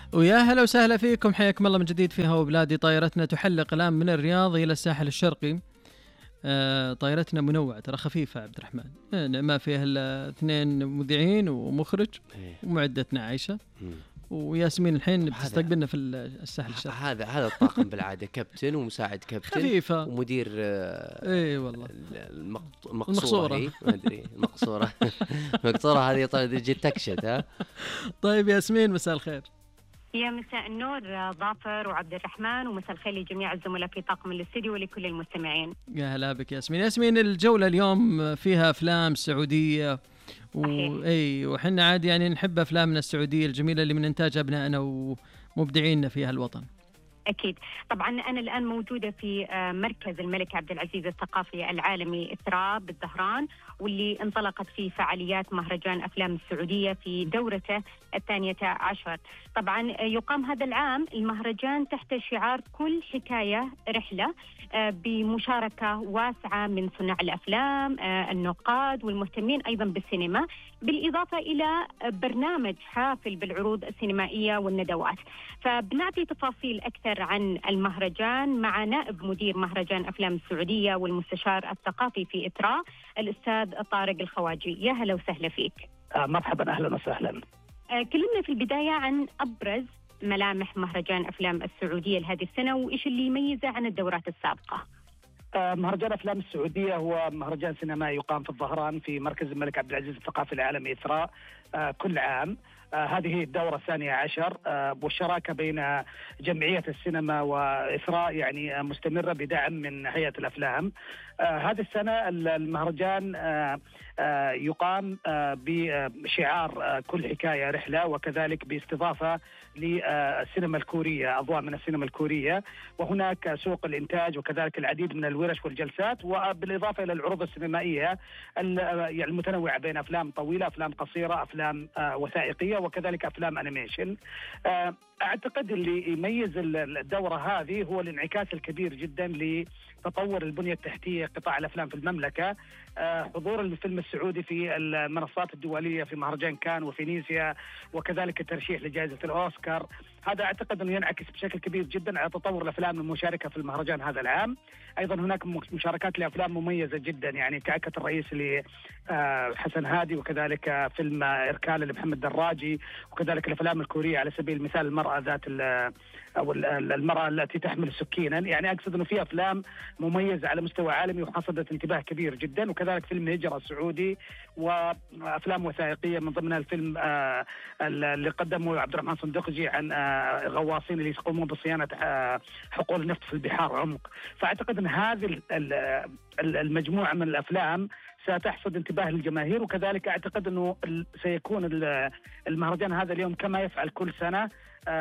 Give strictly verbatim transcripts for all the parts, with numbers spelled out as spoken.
ويا هلا وسهلا فيكم، حياكم الله من جديد في هوا بلادي. طائرتنا تحلق الآن من الرياض إلى الساحل الشرقي. آه طائرتنا منوعة ترى، خفيفة عبد الرحمن، آه ما فيها إلا اثنين مذيعين ومخرج ومعدتنا عايشة وياسمين الحين بتستقبلنا في الساحل الشرقي. هذا هذا الطاقم بالعادة، كابتن ومساعد كابتن خفيفة ومدير آه اي والله المقط... المقصورة هي ما أدري المقصورة المقصورة هذه طيب جيت تكشت. ها طيب ياسمين مساء الخير. يا مساء النور ظافر وعبد الرحمن، ومساء الخير لجميع الزملاء في طاقم الاستديو ولكل المستمعين. يا هلا بك ياسمين. ياسمين الجولة اليوم فيها أفلام سعودية و... اي وحنا عادي يعني نحب أفلامنا السعودية الجميلة اللي من إنتاج أبنائنا ومبدعيننا في هالوطن. أكيد طبعا. أنا الآن موجودة في مركز الملك عبد العزيز الثقافي العالمي إثراء بالظهران، واللي انطلقت فيه فعاليات مهرجان أفلام السعودية في دورته الثانية عشر. طبعا يقام هذا العام المهرجان تحت شعار كل حكاية رحلة، بمشاركة واسعة من صناع الأفلام، النقاد والمهتمين أيضا بالسينما، بالإضافة إلى برنامج حافل بالعروض السينمائية والندوات. فبنعطي تفاصيل أكثر عن المهرجان مع نائب مدير مهرجان أفلام السعودية والمستشار الثقافي في إثراء الأستاذ طارق الخواجي. يا هلا وسهلا فيك. آه مرحبا، أهلا وسهلا. آه كلمنا في البداية عن أبرز ملامح مهرجان أفلام السعودية لهذه السنة وإيش اللي يميزه عن الدورات السابقة. آه مهرجان أفلام السعودية هو مهرجان سينمائي يقام في الظهران في مركز الملك عبد العزيز الثقافي العالمي إثراء آه كل عام. آه هذه هي الدورة الثانية عشر، آه والشراكة بين جمعية السينما وإثراء يعني آه مستمرة بدعم من هيئة الأفلام. آه هذه السنة المهرجان آه آه يقام آه بشعار آه كل حكاية رحلة، وكذلك باستضافة للسينما الكورية، أضواء من السينما الكورية، وهناك سوق الإنتاج وكذلك العديد من الورش والجلسات، وبالإضافة إلى العروض السينمائية المتنوعة بين أفلام طويلة، أفلام قصيرة، أفلام آه وثائقية، وكذلك أفلام أنيميشن. آه أعتقد اللي يميز الدورة هذه هو الانعكاس الكبير جدا لتطور البنية التحتية قطاع الأفلام في المملكة. آه حضور الفيلم السعودي في المنصات الدولية في مهرجان كان وفينيسيا، وكذلك الترشيح لجائزة الأوسكار، هذا أعتقد أنه ينعكس بشكل كبير جدا على تطور الأفلام المشاركة في المهرجان هذا العام. أيضا هناك مشاركات لأفلام مميزة جدا، يعني كعكة الرئيس لحسن هادي، وكذلك فيلم إركال لمحمد دراجي، وكذلك الأفلام الكورية على سبيل المثال المرأة ذات أو المرأة التي تحمل سكينا. يعني أقصد أنه في أفلام مميزة على مستوى عالمي وحصدت انتباه كبير جدا، وكذلك فيلم هجرة السعودي، وأفلام وثائقية من ضمنها الفيلم اللي قدمه عبد الرحمن صندوقجي عن غواصين اللي يقومون بصيانة حقول النفط في البحار عمق. فأعتقد أن هذه المجموعة من الأفلام ستحصد انتباه الجماهير، وكذلك أعتقد أنه سيكون المهرجان هذا اليوم كما يفعل كل سنة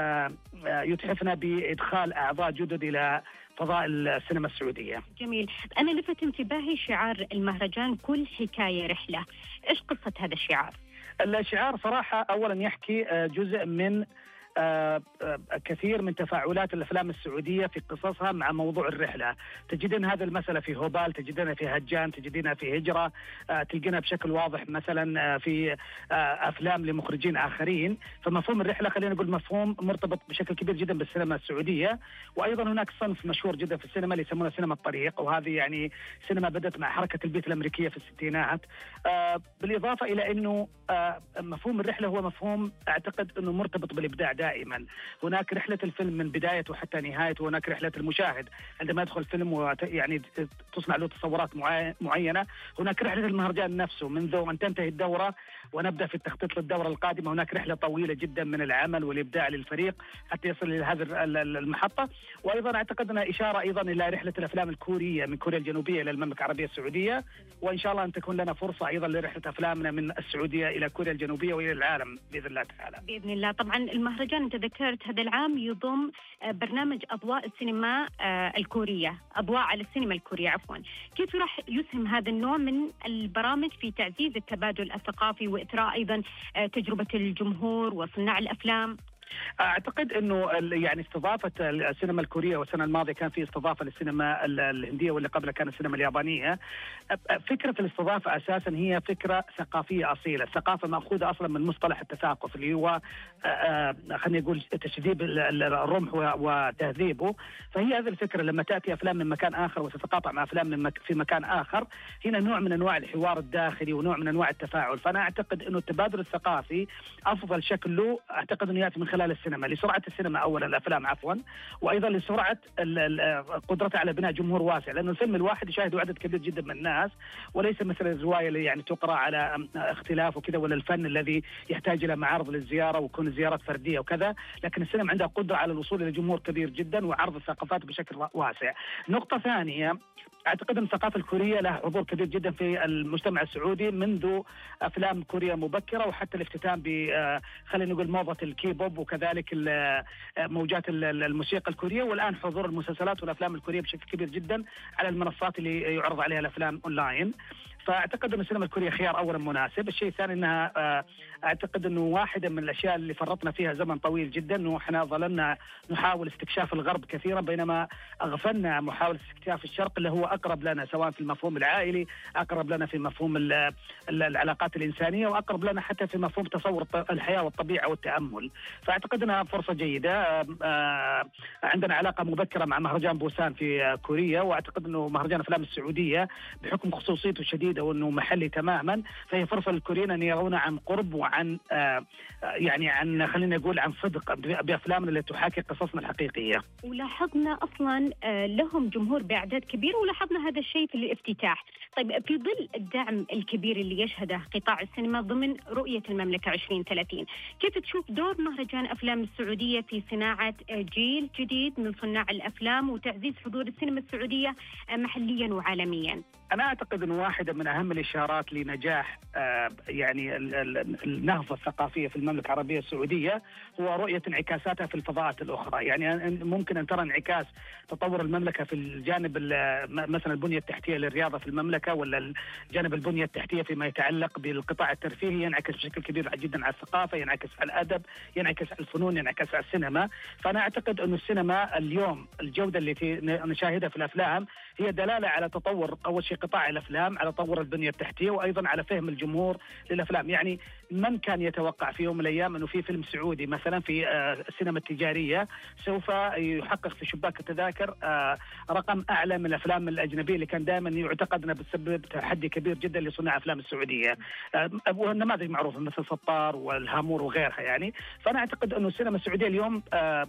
يتحفنا بإدخال أعضاء جدد إلى فضاء السينما السعودية. جميل. أنا لفت انتباهي شعار المهرجان كل حكاية رحلة. إيش قصة هذا الشعار؟ الشعار صراحة أولا يحكي جزء من آه آه كثير من تفاعلات الأفلام السعودية في قصصها مع موضوع الرحلة. تجدين هذا المسألة في هوبال، تجدينها في هجان، تجدينها في هجرة، آه تلقينها بشكل واضح مثلا آه في آه أفلام لمخرجين آخرين. فمفهوم الرحلة خلينا نقول مفهوم مرتبط بشكل كبير جدا بالسينما السعودية. وأيضا هناك صنف مشهور جدا في السينما اللي يسمونه سينما الطريق، وهذه يعني سينما بدأت مع حركة البيت الأمريكية في الستينات. آه بالإضافة إلى أنه آه مفهوم الرحلة هو مفهوم أعتقد أنه مرتبط بالإبداع دائما. هناك رحلة الفيلم من بدايته حتى نهايته، وهناك رحلة المشاهد عندما يدخل الفيلم ويعني تصنع له تصورات معينة. هناك رحلة المهرجان نفسه منذ أن تنتهي الدورة ونبدأ في التخطيط للدورة القادمة. هناك رحلة طويلة جدا من العمل والإبداع للفريق حتى يصل إلى هذه المحطة. وأيضا أعتقد أنها إشارة أيضا إلى رحلة الأفلام الكورية من كوريا الجنوبية إلى المملكة العربية السعودية، وإن شاء الله أن تكون لنا فرصة أيضا لرحلة أفلامنا من السعودية إلى كوريا الجنوبية وإلى العالم بإذن الله تعالى. بإذن الله. طبعا المهرجان أنت ذكرت هذا العام يضم برنامج أضواء السينما الكورية، أضواء على السينما الكورية عفوا. كيف راح يسهم هذا النوع من البرامج في تعزيز التبادل الثقافي وإثراء أيضا تجربة الجمهور وصناع الأفلام؟ اعتقد انه يعني استضافه السينما الكوريه والسنه الماضيه كان في استضافه للسينما الهنديه واللي قبلها كان السينما اليابانيه. فكره الاستضافه اساسا هي فكره ثقافيه اصيله، الثقافه ماخوذه اصلا من مصطلح التثاقف اللي هو خلينا نقول تشذيب الرمح وتهذيبه. فهي هذه الفكره لما تاتي افلام من مكان اخر وتتقاطع مع افلام من مك في مكان اخر، هنا نوع من انواع الحوار الداخلي ونوع من انواع التفاعل. فانا اعتقد انه التبادل الثقافي افضل شكل له اعتقد انه ياتي من خلال السينما، لسرعه السينما اولا الافلام عفوا، وايضا لسرعه قدرتها على بناء جمهور واسع، لانه الفيلم الواحد يشاهده عدد كبير جدا من الناس، وليس مثل الروايه اللي يعني تقرا على اختلاف وكذا، ولا الفن الذي يحتاج الى معارض للزياره ويكون الزيارات فرديه وكذا. لكن السينما عندها قدره على الوصول الى جمهور كبير جدا وعرض الثقافات بشكل واسع. نقطه ثانيه، اعتقد ان الثقافه الكوريه لها حضور كبير جدا في المجتمع السعودي منذ افلام كوريا مبكره، وحتى الافتتان ب خلينا نقول موضه الكيبوب وكذلك موجات الموسيقى الكوريه، والان حضور المسلسلات والافلام الكوريه بشكل كبير جدا على المنصات اللي يعرض عليها الافلام اونلاين. فاعتقد ان السينما الكوريه خيار اولا مناسب. الشيء الثاني انها اعتقد انه واحده من الاشياء اللي فرطنا فيها زمن طويل جدا، انه احنا ظللنا نحاول استكشاف الغرب كثيرا بينما اغفلنا محاوله استكشاف الشرق اللي هو اقرب لنا، سواء في المفهوم العائلي، اقرب لنا في مفهوم العلاقات الانسانيه، واقرب لنا حتى في مفهوم تصور الحياه والطبيعه والتامل. فاعتقد انها فرصه جيده. عندنا علاقه مبكره مع مهرجان بوسان في كوريا، واعتقد انه مهرجان افلام السعوديه بحكم خصوصيته الشديده وانه محلي تماما، فهي فرصه للكوريين ان يرونا عن قرب وعن آه يعني عن خلينا نقول عن صدق بافلامنا اللي تحاكي قصصنا الحقيقيه. ولاحظنا اصلا آه لهم جمهور باعداد كبيره، ولاحظنا هذا الشيء في الافتتاح. طيب في ظل الدعم الكبير اللي يشهده قطاع السينما ضمن رؤيه المملكه عشرين ثلاثين، كيف تشوف دور مهرجان افلام السعوديه في صناعه جيل جديد من صناع الافلام وتعزيز حضور السينما السعوديه محليا وعالميا؟ أنا أعتقد أن واحدة من أهم الإشارات لنجاح آه يعني النهضة الثقافية في المملكة العربية السعودية هو رؤية انعكاساتها في الفضاءات الأخرى. يعني ممكن أن ترى انعكاس تطور المملكة في الجانب مثلا البنية التحتية للرياضة في المملكة، ولا الجانب البنية التحتية فيما يتعلق بالقطاع الترفيهي، ينعكس بشكل كبير جدا على الثقافة، ينعكس على الأدب، ينعكس على الفنون، ينعكس على السينما. فأنا أعتقد أن السينما اليوم الجودة التي نشاهدها في الأفلام هي دلالة على تطور أول شيء قطاع الأفلام، على تطور البنية التحتية، وأيضا على فهم الجمهور للأفلام. يعني من كان يتوقع في يوم من الأيام أنه في فيلم سعودي مثلا في السينما التجارية سوف يحقق في شباك التذاكر رقم أعلى من الأفلام الأجنبية اللي كان دائما يعتقد أنها بتسبب تحدي كبير جدا لصناع أفلام السعودية، والنماذج معروفة مثل سطار والهامور وغيرها. يعني فأنا أعتقد أنه السينما السعودية اليوم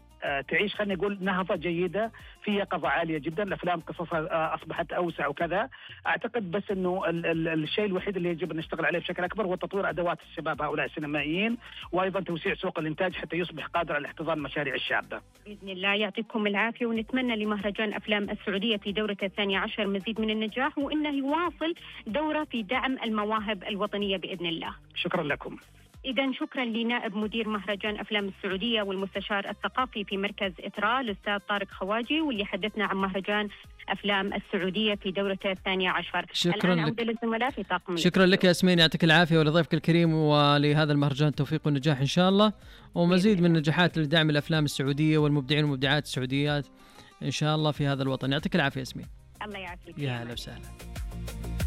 تعيش خلينا نقول نهضة جيدة في يقظة عالية جدا، الأفلام قصصها أصبحت أوسع وكذا. أعتقد بس أنه ال ال الشيء الوحيد اللي يجب أن نشتغل عليه بشكل أكبر هو تطوير أدوات الشباب هؤلاء السينمائيين، وأيضا توسيع سوق الإنتاج حتى يصبح قادر على احتضان المشاريع الشابة. بإذن الله يعطيكم العافية، ونتمنى لمهرجان أفلام السعودية في دورته الثانية عشر مزيد من النجاح، وإنه يواصل دوره في دعم المواهب الوطنية بإذن الله. شكرا لكم. إذن شكرا لنائب مدير مهرجان أفلام السعودية والمستشار الثقافي في مركز إثراء الأستاذ طارق خواجي، واللي حدثنا عن مهرجان أفلام السعودية في دورته الثانية عشر. شكرا لك. للزملاء في طاقم شكرا لك ياسمين، يعطيك العافية ولضيفك الكريم، ولهذا المهرجان التوفيق والنجاح إن شاء الله، ومزيد من النجاحات لدعم الأفلام السعودية والمبدعين والمبدعات السعوديات إن شاء الله في هذا الوطن. يعطيك العافية ياسمين. الله يعافيك. يا هلا وسهلا.